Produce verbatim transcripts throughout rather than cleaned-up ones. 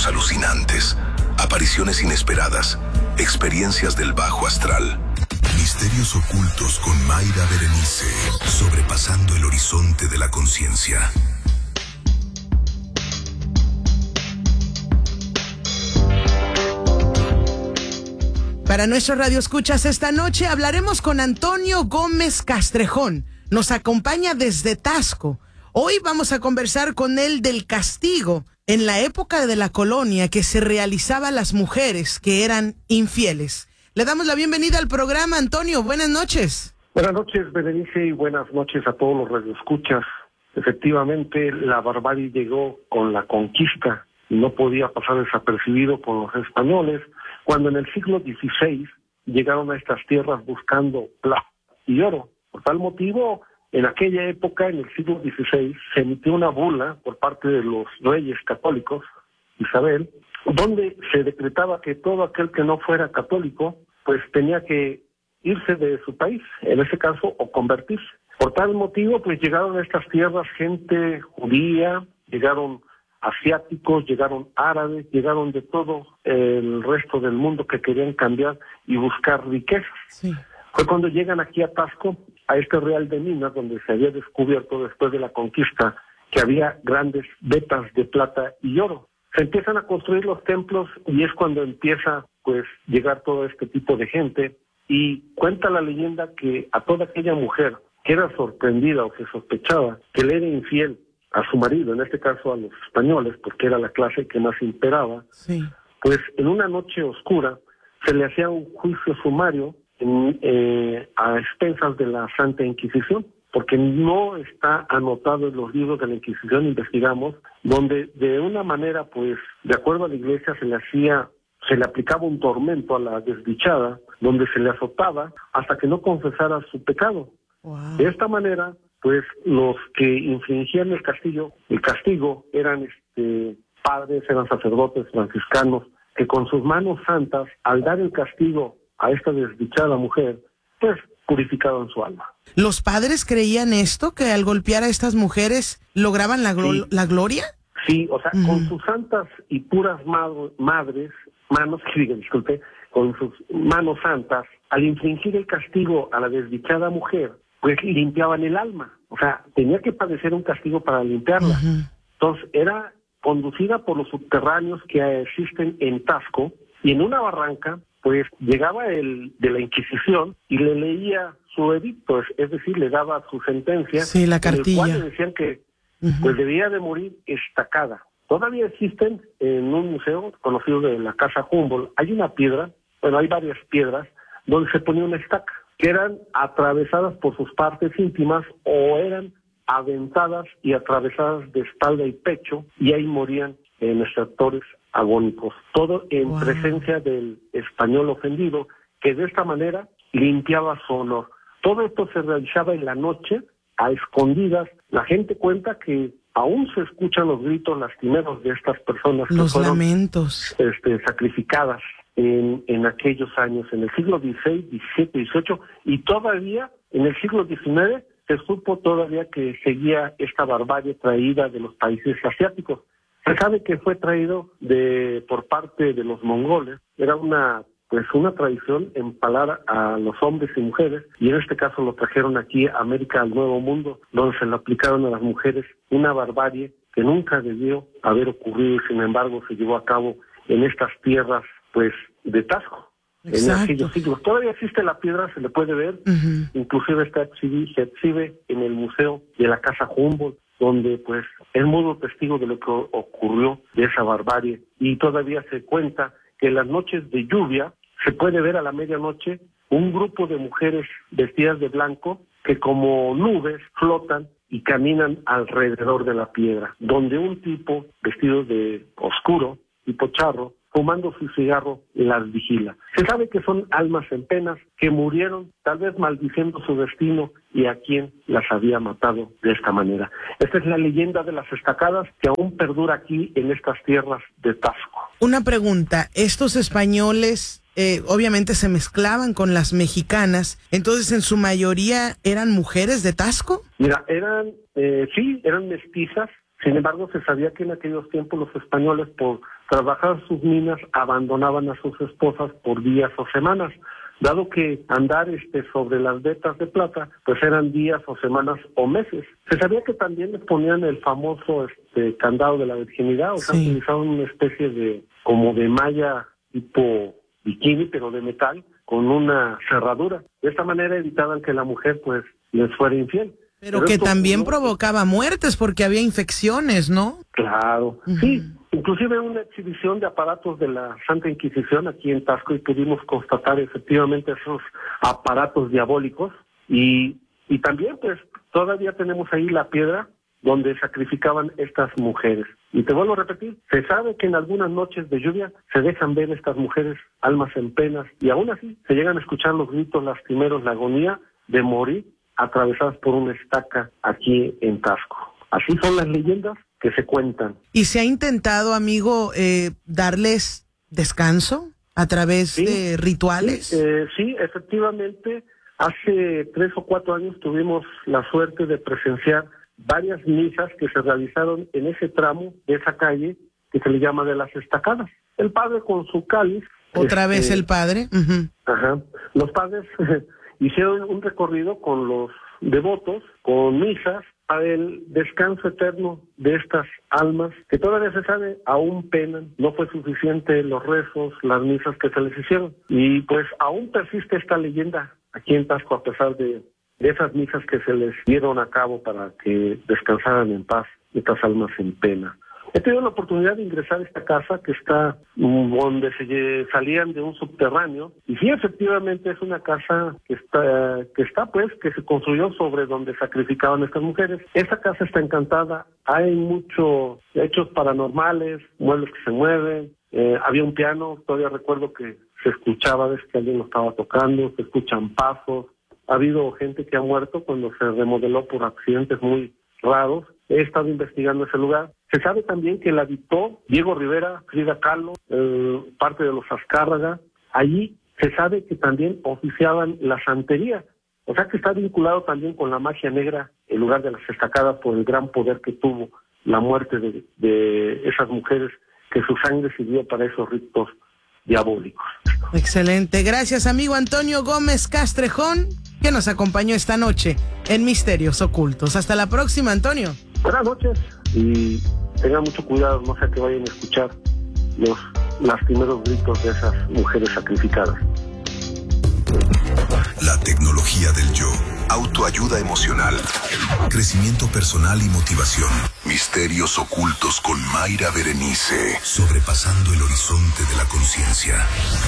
sueños alucinantes, apariciones inesperadas, experiencias del bajo astral. Misterios ocultos con Mayra Berenice, sobrepasando el horizonte de la conciencia. Para nuestro Radio Escuchas esta noche hablaremos con Antonio Gómez Castrejón. Nos acompaña desde Taxco. Hoy vamos a conversar con él del castigo en la época de la colonia que se realizaba a las mujeres que eran infieles. Le damos la bienvenida al programa, Antonio. Buenas noches. Buenas noches, Berenice, y buenas noches a todos los radioescuchas. Efectivamente, la barbarie llegó con la conquista y no podía pasar desapercibido por los españoles, cuando en el siglo dieciséis llegaron a estas tierras buscando plata y oro. Por tal motivo, en aquella época, en el siglo dieciséis, se emitió una bula por parte de los reyes católicos, Isabel, donde se decretaba que todo aquel que no fuera católico, pues tenía que irse de su país, en ese caso, o convertirse. Por tal motivo, pues llegaron a estas tierras gente judía, llegaron asiáticos, llegaron árabes, llegaron de todo el resto del mundo que querían cambiar y buscar riquezas. Sí. Fue cuando llegan aquí a Taxco, a este Real de Minas, donde se había descubierto después de la conquista que había grandes vetas de plata y oro. Se empiezan a construir los templos y es cuando empieza pues llegar todo este tipo de gente, y cuenta la leyenda que a toda aquella mujer que era sorprendida o que sospechaba que le era infiel a su marido, en este caso a los españoles, porque era la clase que más imperaba, sí, pues en una noche oscura se le hacía un juicio sumario en, eh, a expensas de la Santa Inquisición, porque no está anotado en los libros de la Inquisición, investigamos, donde de una manera, pues, de acuerdo a la Iglesia, se le hacía, se le aplicaba un tormento a la desdichada, donde se le azotaba hasta que no confesara su pecado. Wow. De esta manera, pues los que infringían el castigo, el castigo eran este, padres, eran sacerdotes franciscanos, que con sus manos santas, al dar el castigo a esta desdichada mujer, pues purificaban su alma. ¿Los padres creían esto, que al golpear a estas mujeres lograban la, glo- Sí. la gloria? Sí, o sea, Uh-huh. con sus santas y puras ma- madres, manos, que digan, disculpe, con sus manos santas, al infringir el castigo a la desdichada mujer, pues limpiaban el alma. O sea, tenía que padecer un castigo para limpiarla. Uh-huh. Entonces, era conducida por los subterráneos que existen en Taxco, y en una barranca, pues llegaba el de la Inquisición y le leía su edicto, es, es decir, le daba su sentencia, Sí, la en el cartilla. cual le decían que Uh-huh. pues debía de morir estacada. Todavía existen en un museo conocido de la Casa Humboldt, hay una piedra, bueno, hay varias piedras, donde se ponía una estaca, que eran atravesadas por sus partes íntimas o eran aventadas y atravesadas de espalda y pecho, y ahí morían en extractores agónicos. Todo en Wow. presencia del español ofendido, que de esta manera limpiaba su honor. Todo esto se realizaba en la noche, a escondidas. La gente cuenta que aún se escuchan los gritos lastimeros de estas personas que Los fueron lamentos. este, sacrificadas en, en aquellos años, en el siglo dieciséis, diecisiete, dieciocho, y todavía en el siglo diecinueve se supo todavía que seguía esta barbarie traída de los países asiáticos. Se sabe que fue traído de por parte de los mongoles, era una pues una tradición empalar a los hombres y mujeres, y en este caso lo trajeron aquí a América, al Nuevo Mundo, donde se lo aplicaron a las mujeres, una barbarie que nunca debió haber ocurrido, y sin embargo se llevó a cabo en estas tierras pues de Taxco. En aquellos siglos. Todavía existe la piedra, se le puede ver, Uh-huh. inclusive está exhibi- se exhibe en el museo de la Casa Humboldt, donde pues es mudo testigo de lo que ocurrió de esa barbarie, y todavía se cuenta que en las noches de lluvia se puede ver a la medianoche un grupo de mujeres vestidas de blanco que como nubes flotan y caminan alrededor de la piedra, donde un tipo vestido de oscuro, tipo charro, fumando su cigarro, las vigila. Se sabe que son almas en penas que murieron, tal vez maldiciendo su destino y a quien las había matado de esta manera. Esta es la leyenda de las estacadas que aún perdura aquí en estas tierras de Taxco. Una pregunta, estos españoles eh, obviamente se mezclaban con las mexicanas, entonces en su mayoría eran mujeres de Taxco. Mira, eran, eh, sí, eran mestizas, Sin embargo, se sabía que en aquellos tiempos los españoles, por trabajar sus minas, abandonaban a sus esposas por días o semanas, dado que andar este sobre las vetas de plata, pues eran días o semanas o meses. Se sabía que también les ponían el famoso este candado de la virginidad, o sea, sí. utilizaban una especie de, como de malla tipo bikini, pero de metal, con una cerradura. De esta manera evitaban que la mujer, pues, les fuera infiel. Pero, Pero que también no provocaba muertes porque había infecciones, ¿no? Claro, uh-huh. sí. Inclusive una exhibición de aparatos de la Santa Inquisición aquí en Taxco y pudimos constatar efectivamente esos aparatos diabólicos y, y también pues todavía tenemos ahí la piedra donde sacrificaban estas mujeres. Y te vuelvo a repetir, se sabe que en algunas noches de lluvia se dejan ver estas mujeres almas en penas y aún así se llegan a escuchar los gritos lastimeros, la agonía de morir atravesadas por una estaca aquí en Taxco. Así son las leyendas que se cuentan. ¿Y se ha intentado, amigo, eh, darles descanso a través sí, de rituales? Sí, eh, sí, efectivamente, hace tres o cuatro años tuvimos la suerte de presenciar varias misas que se realizaron en ese tramo de esa calle que se le llama de las estacadas. El padre con su cáliz. ¿Otra este, vez el padre? Uh-huh. Ajá. Los padres hicieron un recorrido con los devotos, con misas, a el descanso eterno de estas almas, que todavía se sabe, aún penan, no fue suficiente los rezos, las misas que se les hicieron, y pues aún persiste esta leyenda aquí en Taxco a pesar de, de esas misas que se les dieron a cabo para que descansaran en paz estas almas en pena. He tenido la oportunidad de ingresar a esta casa que está donde se salían de un subterráneo y sí, efectivamente es una casa que está, que está pues, que se construyó sobre donde sacrificaban a estas mujeres. Esta casa está encantada, hay muchos hechos paranormales, muebles que se mueven, eh, había un piano, todavía recuerdo que se escuchaba desde que alguien lo estaba tocando, se escuchan pasos, ha habido gente que ha muerto cuando se remodeló por accidentes muy raros. He estado investigando ese lugar. Se sabe también que la habitó Diego Rivera, Frida Kahlo, eh, parte de los Azcárraga. Allí se sabe que también oficiaban la santería. O sea que está vinculado también con la magia negra, el lugar de las estacadas, por el gran poder que tuvo la muerte de, de esas mujeres, que su sangre sirvió para esos ritos diabólicos. Excelente. Gracias, amigo Antonio Gómez Castrejón, que nos acompañó esta noche en Misterios Ocultos. Hasta la próxima, Antonio. Buenas noches y tengan mucho cuidado, no sea que vayan a escuchar los lastimeros gritos de esas mujeres sacrificadas. La tecnología del yo, autoayuda emocional, crecimiento personal y motivación. Misterios Ocultos con Mayra Berenice, sobrepasando el horizonte de la conciencia.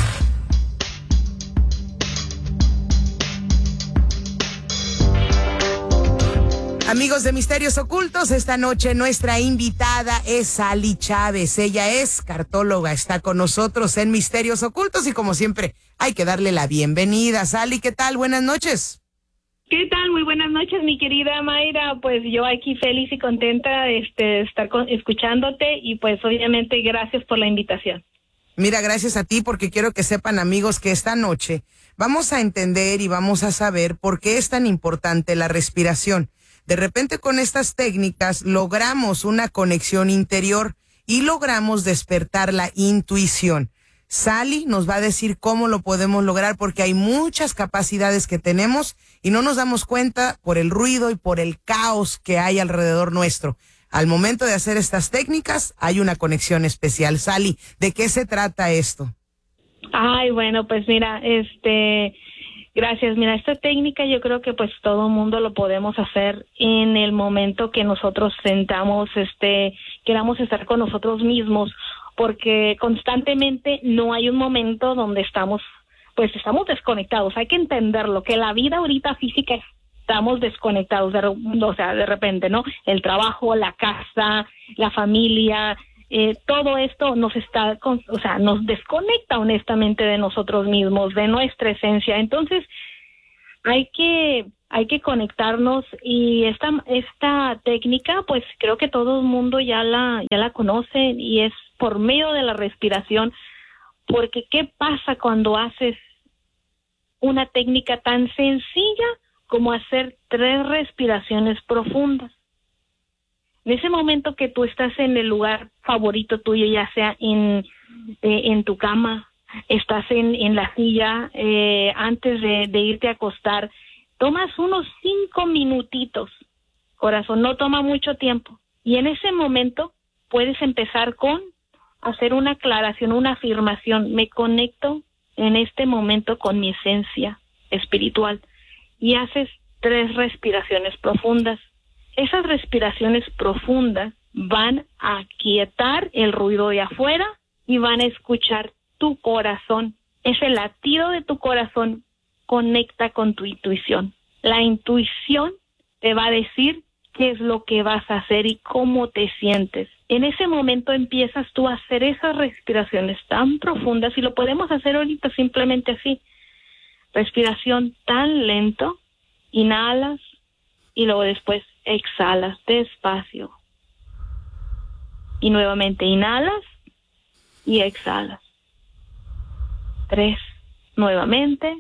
Amigos de Misterios Ocultos, esta noche nuestra invitada es Sally Chávez. Ella es cartóloga, está con nosotros en Misterios Ocultos y como siempre hay que darle la bienvenida. Sally, ¿qué tal? Buenas noches. ¿Qué tal? Muy buenas noches, mi querida Mayra. Pues yo aquí feliz y contenta de este, estar con, escuchándote y pues obviamente gracias por la invitación. Mira, gracias a ti porque quiero que sepan, amigos, que esta noche vamos a entender y vamos a saber por qué es tan importante la respiración. De repente con estas técnicas logramos una conexión interior y logramos despertar la intuición. Sally nos va a decir cómo lo podemos lograr porque hay muchas capacidades que tenemos y no nos damos cuenta por el ruido y por el caos que hay alrededor nuestro. Al momento de hacer estas técnicas hay una conexión especial. Sally, ¿de qué se trata esto? Ay, bueno, pues mira, este... Gracias. Mira, esta técnica yo creo que pues todo mundo lo podemos hacer en el momento que nosotros sentamos, este, queramos estar con nosotros mismos, porque constantemente no hay un momento donde estamos, pues estamos desconectados. Hay que entenderlo, que la vida ahorita física estamos desconectados, de, o sea, de repente, ¿no? El trabajo, la casa, la familia. Eh, todo esto nos está, o sea, nos desconecta honestamente de nosotros mismos, de nuestra esencia. Entonces, hay que, hay que conectarnos y esta, esta técnica, pues creo que todo el mundo ya la, ya la conoce y es por medio de la respiración, porque ¿qué pasa cuando haces una técnica tan sencilla como hacer tres respiraciones profundas? En ese momento que tú estás en el lugar favorito tuyo, ya sea en, eh, en tu cama, estás en, en la silla, eh, antes de, de irte a acostar, tomas unos cinco minutitos, corazón, no toma mucho tiempo. Y en ese momento puedes empezar con hacer una aclaración, una afirmación. Me conecto en este momento con mi esencia espiritual. Y haces tres respiraciones profundas. Esas respiraciones profundas van a quietar el ruido de afuera y van a escuchar tu corazón. Ese latido de tu corazón conecta con tu intuición. La intuición te va a decir qué es lo que vas a hacer y cómo te sientes. En ese momento empiezas tú a hacer esas respiraciones tan profundas, y lo podemos hacer ahorita simplemente así. Respiración tan lento, inhalas y luego después exhalas despacio. Y nuevamente inhalas y exhalas. Tres, nuevamente.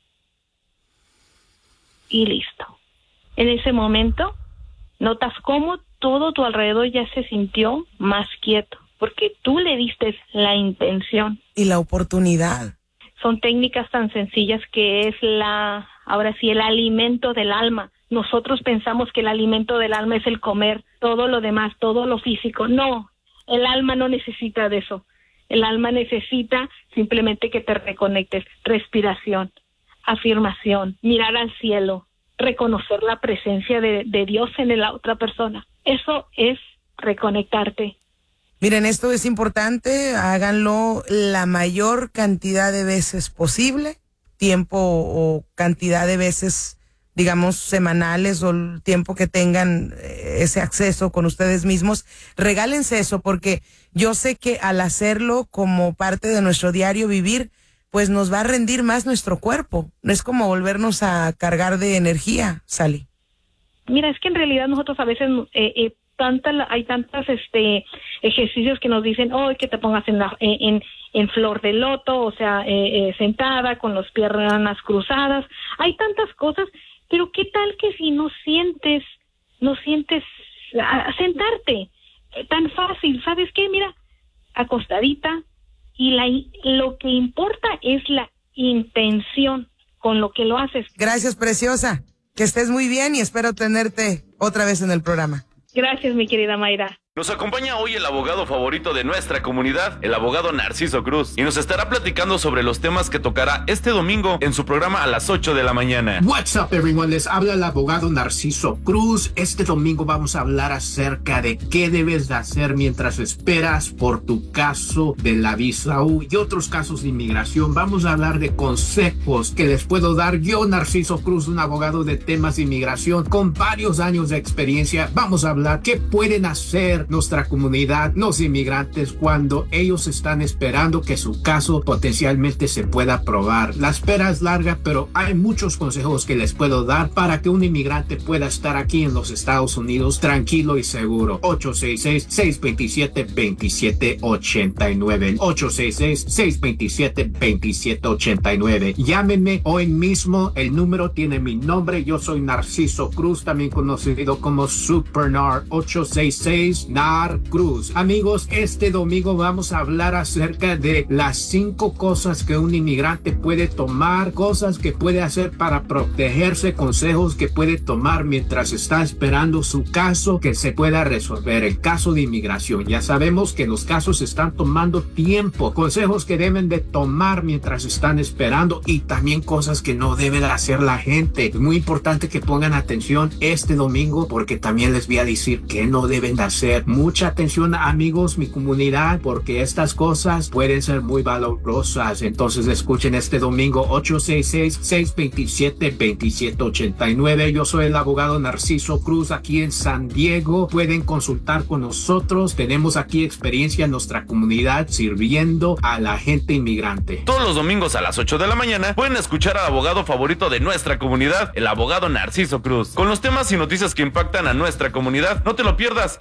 Y listo. En ese momento notas cómo todo tu alrededor ya se sintió más quieto, porque tú le diste la intención. Y la oportunidad. Son técnicas tan sencillas que es la, ahora sí, el alimento del alma. Nosotros pensamos que el alimento del alma es el comer, todo lo demás, todo lo físico. No, el alma no necesita de eso. El alma necesita simplemente que te reconectes. Respiración, afirmación, mirar al cielo, reconocer la presencia de, de Dios en la otra persona. Eso es reconectarte. Miren, esto es importante, háganlo la mayor cantidad de veces posible, tiempo o cantidad de veces, digamos, semanales, o el tiempo que tengan ese acceso con ustedes mismos. Regálense eso, porque yo sé que al hacerlo como parte de nuestro diario vivir, pues nos va a rendir más nuestro cuerpo. No es como volvernos a cargar de energía, Sally. Mira, es que en realidad nosotros a veces eh, eh, tanta, hay tantos este, ejercicios que nos dicen, oh, que te pongas en, la, en, en flor de loto, o sea, eh, eh, sentada con las piernas cruzadas. Hay tantas cosas, pero ¿qué tal que si no sientes, no sientes a, a sentarte? Eh, tan fácil, ¿sabes qué? Mira, acostadita, y la, lo que importa es la intención con lo que lo haces. Gracias, preciosa. Que estés muy bien y espero tenerte otra vez en el programa. Gracias, mi querida Mayra. Nos acompaña hoy el abogado favorito de nuestra comunidad, el abogado Narciso Cruz, y nos estará platicando sobre los temas que tocará este domingo en su programa a las ocho de la mañana. What's up, everyone? Les habla el abogado Narciso Cruz. Este domingo vamos a hablar acerca de qué debes de hacer mientras esperas por tu caso de la visa U y otros casos de inmigración. Vamos a hablar de consejos que les puedo dar yo, Narciso Cruz, un abogado de temas de inmigración con varios años de experiencia. Vamos a hablar qué pueden hacer nuestra comunidad, los inmigrantes, cuando ellos están esperando que su caso potencialmente se pueda aprobar. La espera es larga, pero hay muchos consejos que les puedo dar para que un inmigrante pueda estar aquí en los Estados Unidos tranquilo y seguro. ocho seis seis, seis dos siete, dos siete ocho nueve. ocho seis seis, seis dos siete, dos siete ocho nueve. Llámenme hoy mismo. El número tiene mi nombre. Yo soy Narciso Cruz, también conocido como Supernar. ocho seis seis, N A R Cruz. Amigos, este domingo vamos a hablar acerca de las cinco cosas que un inmigrante puede tomar, cosas que puede hacer para protegerse, consejos que puede tomar mientras está esperando su caso que se pueda resolver, el caso de inmigración. Ya sabemos que los casos están tomando tiempo, consejos que deben de tomar mientras están esperando y también cosas que no debe de hacer la gente. Es muy importante que pongan atención este domingo porque también les voy a decir que no deben de hacer. Mucha atención, amigos, mi comunidad, porque estas cosas pueden ser muy valorosas. Entonces escuchen este domingo ocho seis seis, seis dos siete, dos siete ocho nueve. Yo soy el abogado Narciso Cruz aquí en San Diego. Pueden consultar con nosotros. Tenemos aquí experiencia en nuestra comunidad sirviendo a la gente inmigrante. Todos los domingos a las ocho de la mañana pueden escuchar al abogado favorito de nuestra comunidad, el abogado Narciso Cruz, con los temas y noticias que impactan a nuestra comunidad. No te lo pierdas y mantente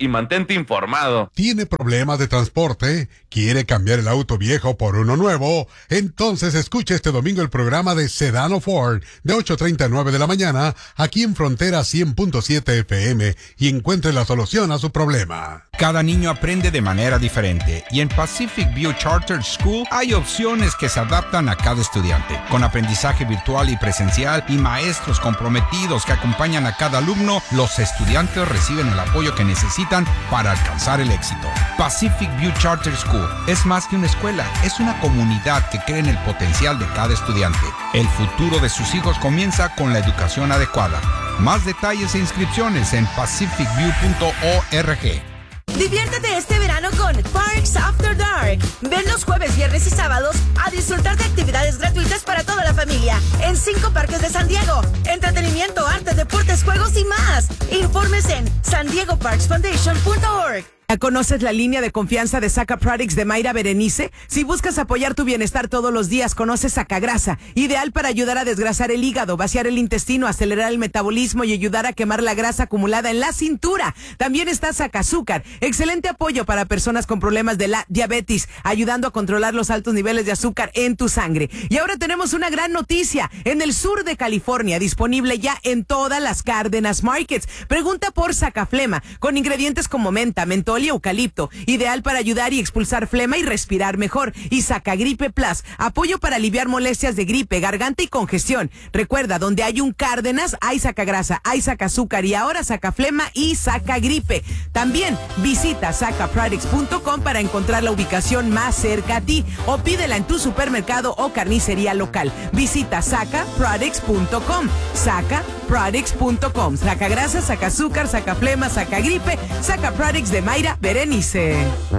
completamente informado. ¿Tiene problemas de transporte? ¿Quiere cambiar el auto viejo por uno nuevo? Entonces escuche este domingo el programa de Sedano Ford de ocho treinta a nueve de la mañana aquí en Frontera cien punto siete F M y encuentre la solución a su problema. Cada niño aprende de manera diferente y en Pacific View Charter School hay opciones que se adaptan a cada estudiante. Con aprendizaje virtual y presencial y maestros comprometidos que acompañan a cada alumno, los estudiantes reciben el apoyo que necesitan para alcanzar el éxito. Pacific View Charter School es más que una escuela, es una comunidad que cree en el potencial de cada estudiante. El futuro de sus hijos comienza con la educación adecuada. Más detalles e inscripciones en pacific view punto org. Diviértete este verano con Parks After Dark. Ven los jueves, viernes y sábados a disfrutar de actividades gratuitas para toda la familia en cinco parques de San Diego. Entretenimiento, arte, deportes, juegos y más. Informes en san diego parks foundation punto org. ¿Conoces la línea de confianza de Saca Products de Mayra Berenice? Si buscas apoyar tu bienestar todos los días, conoce Sacagrasa, ideal para ayudar a desgrasar el hígado, vaciar el intestino, acelerar el metabolismo y ayudar a quemar la grasa acumulada en la cintura. También está Sacazúcar, excelente apoyo para personas con problemas de la diabetes, ayudando a controlar los altos niveles de azúcar en tu sangre. Y ahora tenemos una gran noticia, en el sur de California, disponible ya en todas las Cárdenas Markets. Pregunta por Sacaflema, con ingredientes como menta, mentol y eucalipto, ideal para ayudar y expulsar flema y respirar mejor. Y Sacagripe Plus, apoyo para aliviar molestias de gripe, garganta y congestión. Recuerda, donde hay un Cárdenas, hay Sacagrasa, hay Sacazúcar y ahora Sacaflema y Sacagripe. También visita saca products punto com para encontrar la ubicación más cerca a ti o pídela en tu supermercado o carnicería local. Visita saca products punto com. saca products punto com. Sacagrasa, Sacazúcar, Sacaflema, Sacagripe, Saca Products de Mayra Berenice.